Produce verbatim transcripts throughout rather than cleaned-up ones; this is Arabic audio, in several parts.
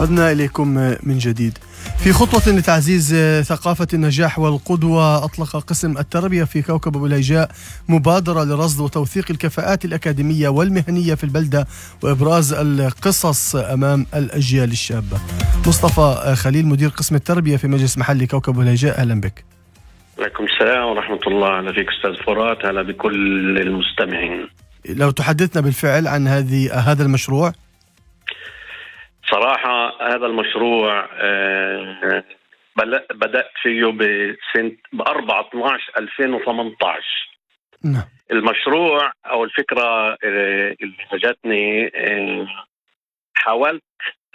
عدنا إليكم من جديد. في خطوة لتعزيز ثقافة النجاح والقدوة، أطلق قسم التربية في كوكب أبو الهيجاء مبادرة لرصد وتوثيق الكفاءات الأكاديمية والمهنية في البلدة وإبراز القصص أمام الأجيال الشابة. مصطفى خليل، مدير قسم التربية في مجلس محلي كوكب أبو الهيجاء، أهلا بك. عليكم السلام ورحمة الله. أهلا فيك أستاذ فرات، أهلا بكل المستمعين. لو تحدثنا بالفعل عن هذه هذا المشروع. صراحة هذا المشروع بدأت فيه بسنة بأربعة اثناشر ألفين وثمانية عشر. نعم. المشروع أو الفكرة اللي جاتني، حاولت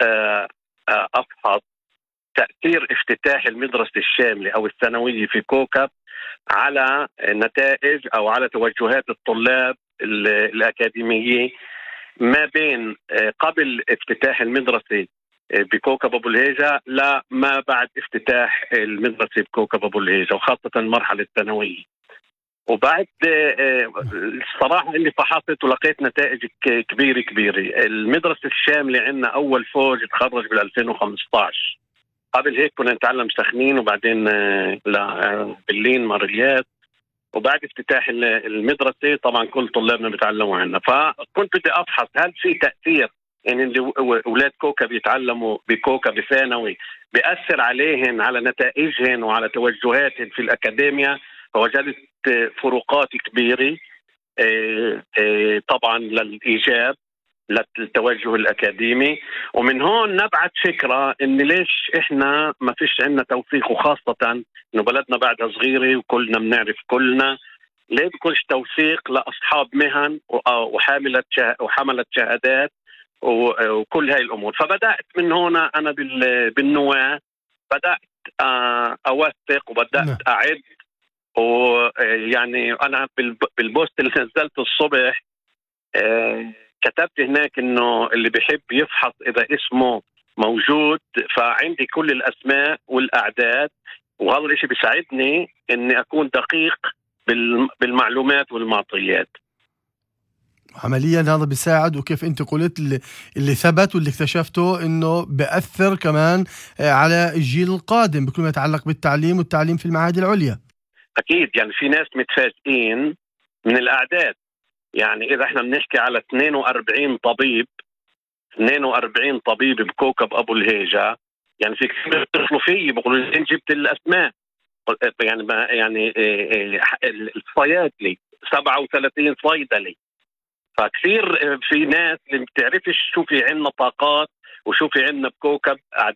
أفحص تأثير افتتاح المدرسة الشاملة أو الثانوية في كوكب على نتائج أو على توجهات الطلاب الأكاديمية ما بين قبل افتتاح المدرسة بكوكب أبو الهيجاء لا ما بعد افتتاح المدرسة بكوكب أبو الهيجاء، وخاصة المرحلة الثانوية. وبعد الصراحة اللي فحصت ولقيت نتائج كبيرة كبيرة. المدرسة الشاملة عندنا أول فوج تخرج بال ألفين وخمسة عشر. قبل هيك كنا نتعلم سخنين وبعدين برلين مارليات، وبعد افتتاح المدرسة طبعا كل طلابنا بيتعلموا عنا. فكنت بدي أفحص هل في تأثير، يعني اللي أولاد كوكب يتعلموا بكوكب ثانوي بيأثر عليهم على نتائجهم وعلى توجهاتهم في الأكاديمية. فوجدت فروقات كبيرة طبعا للإيجاب للتوجه الأكاديمي. ومن هون نبعت فكرة إن ليش إحنا ما فيش عنا توثيق، وخاصة إنه بلدنا بعدها صغيرة وكلنا بنعرف كلنا، ليه بكونش توثيق لأصحاب مهن وحاملة وحملة شهادات وكل هاي الأمور. فبدأت من هنا أنا بالنواة، بدأت أوثق وبدأت أعد. ويعني أنا بالبوست اللي نزلت الصبح كتبت هناك إنه اللي بيحب يفحص إذا اسمه موجود، فعندي كل الأسماء والأعداد، وهذا الشيء بيساعدني إني أكون دقيق بالمعلومات والمعطيات. عمليا هذا بيساعد، وكيف أنت قلت اللي, اللي ثبت واللي اكتشفته إنه بأثر كمان على الجيل القادم بكل ما يتعلق بالتعليم والتعليم في المعاهد العليا. أكيد، يعني في ناس متفاجئين من الأعداد. يعني إذا إحنا بنحكي على اثنين وأربعين طبيب اثنين وأربعين طبيب بكوكب أبو الهيجاء، يعني في كثير بيتصلوا فيه بيقولوا لي جبت الأسماء، يعني ما يعني الصيادلي سبعة وثلاثين صيدلي. فكثير في ناس اللي بتعرفش شو في عنا طاقات وشو في عنا بكوكب